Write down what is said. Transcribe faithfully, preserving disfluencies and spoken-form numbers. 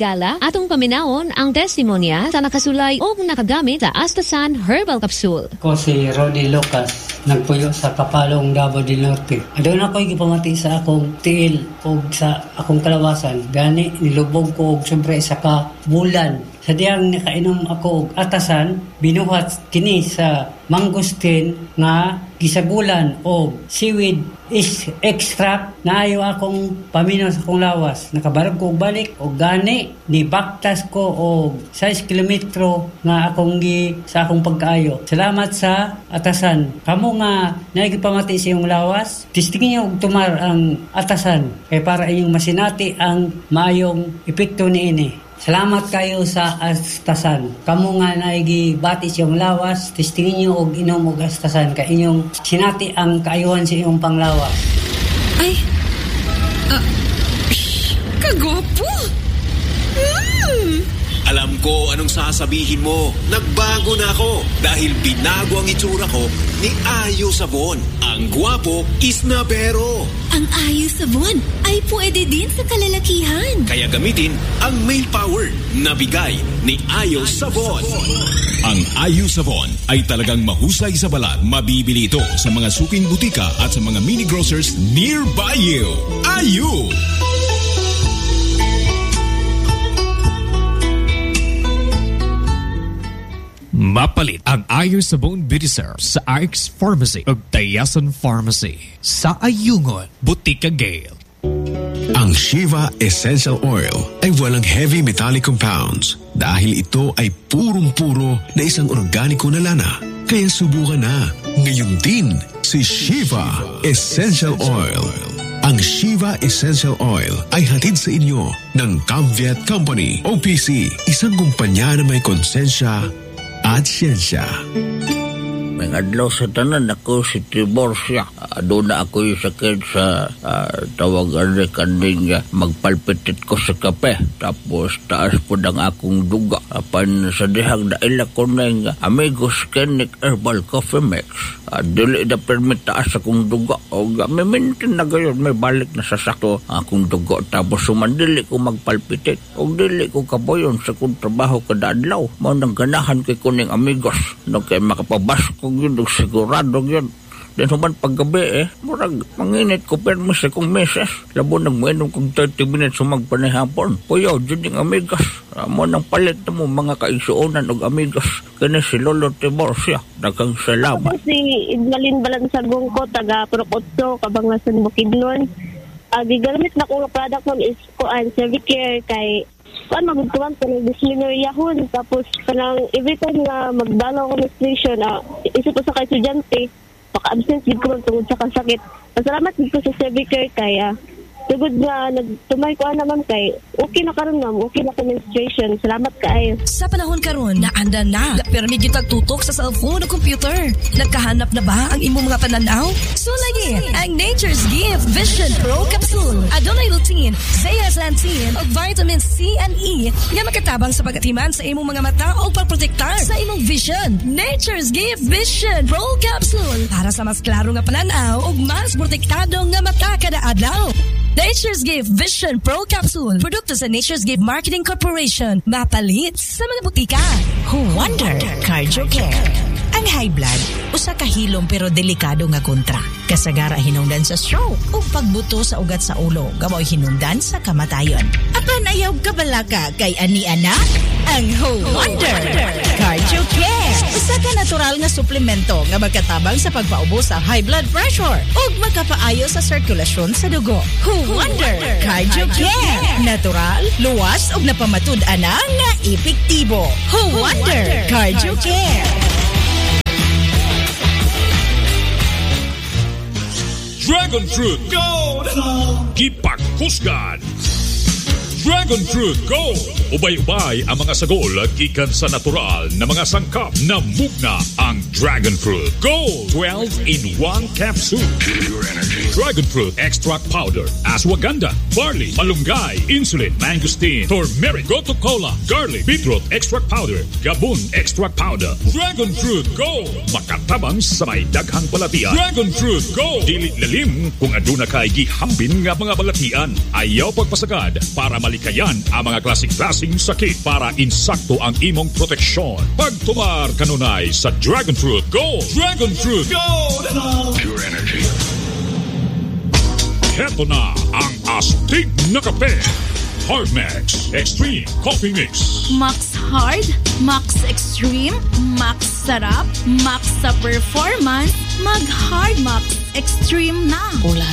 higala atong paminawon ang testimonya sa nakasulay o nakagamit sa Astasan Herbal Capsule. Ko si Roddy Lucas, nagpuyo sa Kapalong, Davao del Norte. Adun ako'y gipamati sa akong tiil o sa akong kalawasan. Gani, nilubog ko og siyempre sa kabulan. Sa diyang nakainom ako og atasan, binuhat kini sa mangustin nga gisagulan o seaweed is extract na ayo akong paminom sa akong lawas. Nakabarog ko og balik o gani ni baktas ko og sais kilometro nga akong gi sa akong pagkaayo. Salamat sa atasan. Kamo nga naigipamati sa iyong lawas, tistingin niyo og tumar ang atasan kay para inyong masinati ang maayong epekto niini. Salamat kayo sa Astasan. Kamu nga naigibati siyang lawas, testingin niyo og inom og Astasan kay inyong sinati ang kaayuhan sa inyong panglawas. Ay, uh, kagopo! Mm. Alam ko anong sasabihin mo. Nagbago na ako dahil binago ang itsura ko ni Ayo Sabon. Ang gwapo is na pero. Ang Ayo Sabon ay pwede din sa kalalakihan. Kaya gamitin ang male power na bigay ni Ayo Sabon. Ang Ayo Sabon ay talagang mahusay sa balat. Mabibili ito sa mga suking butika at sa mga mini grocers nearby you. Ayo! Mapalit ang Ayo Sabon Beauty Syrup sa R X Pharmacy o Tayasan Pharmacy sa Ayungon, Butika Gale. Ang Shiva Essential Oil ay walang heavy metallic compounds dahil ito ay purong-puro na isang organiko na lana. Kaya subukan na ngayon din si Shiva Essential Oil. Ang Shiva Essential Oil ay hatid sa inyo ng Camviet Company o P C, isang kumpanya na may konsensya at siyensya. May adlaw sa tanan ako si Tiborcia. Uh, doon na ako yung sakit sa uh, tawagan ni kanding uh, magpalpitit ko sa kape. Tapos taas po ng akong duga. Apan sa dihang daila ko na yung uh, Amigos Clinic Herbal Coffee Mix. Uh, dili na permit taas akong duga. O uh, may mintin na gayon, may balik na sa sakto akong duga. Tapos sumandili ko magpalpitit. O dili ko kaboyon sa kong trabaho kada adlaw. Mau nang ganahan kay kuning amigos. No kay makapabas kung yun, sigurado yun. Then human paggabi eh, murag, manginit ko permis sa kong meses. Labo nang mainom kong thirty minutes sumagpanihapon. Puyaw, dyan yung amigos. Amo nang palit na mo mga kaisuunan og amigos. Kani si Lolo Tiborcia. Dagang salamat. Si Idmalin Balansagong ko, taga Propotso, Kabangasan Bukidnon. Uh, gigamit na kong product mo is ko ang Servicare kay kuan magtuwan ko ng disciplinary yahon. Tapos kanang every time nga magdalaw ko ng station, uh, isip ko sa kay estudyante, paka-absent din ko tungod sa kasakit. Pasalamat din ko sa Servicare kaya tugod nga nagtumay ko naman kay okay na karon ma'am, okay na ka menstruation. Salamat kaayo. Sa panahon karon na anda na pero may gitagtutok sa cellphone o computer. Nagkahanap na ba ang imong mga pananaw? So lagi ang Nature's Gift Vision Pro Capsule. Adunay lutein, zeaxanthin ug vitamin C and E nga makatabang sa pagatiman sa imong mga mata o pagprotektar sa imong vision. Nature's Gift Vision Pro Capsule para sa mas klaro nga pananaw ug mas protektado nga mata kada adlaw. Nature's Gift Vision Pro Capsule. Produkto sa Nature's Gift Marketing Corporation. Mapalit sa mga butika. Who Wonder Cardio Care. Ang high blood, usa ka hilom pero delikado nga kontra. Kasagara hinungdan sa stroke o pagbuto sa ugat sa ulo. Gamoy hinungdan sa kamatayon. Apan ayaw kabalaka kay ani-ana ang Who Wonder Cardio Care. Usa ka natural nga suplemento nga magkatabang sa pagpaubo sa high blood pressure ug magkapaayo sa sirkulasyon sa dugo. Who Wonder Cardio Care. Natural, luwas ug napamatud-ana nga epektibo. Who Wonder Cardio Care. Dragon Fruit Gold! Gipak Husgan! Dragon Fruit Gold! Ubay-ubay ang mga sagol gikan sa natural na mga sangkap na mugna ang Dragon Fruit Gold twelve in one capsule. Pure energy. Dragon Fruit Extract Powder, Ashwagandha, Barley, Malunggay, Insulin, Mangosteen, Turmeric, Gotu Cola, Garlic, Beetroot Extract Powder, Gabon Extract Powder. Dragon Fruit Gold! Makatabang sa may daghang balatian. Dragon Fruit Gold! Dili lalim kung aduna kay gihambin nga mga balatian. Ayaw pagpasagad para mali Talikayan ang mga klasik-klasing sakit para insakto ang imong proteksyon. Pagtumar kanunay sa Dragon Fruit Gold. Dragon Fruit Gold! Pure energy. Heto na ang astig na kape. Hard Max Extreme Coffee Mix. Max Hard, Max Extreme, Max Sarap, Max sa performance, mag Hard Max Extreme na. Kung lahat